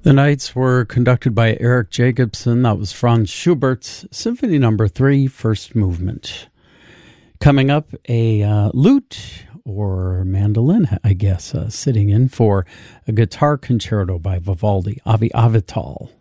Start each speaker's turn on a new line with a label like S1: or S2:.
S1: The nights were conducted by Eric Jacobson. That was Franz Schubert's Symphony No. 3, First Movement. Coming up, a lute or mandolin, I guess, sitting in for a guitar concerto by Vivaldi, Avi Avital.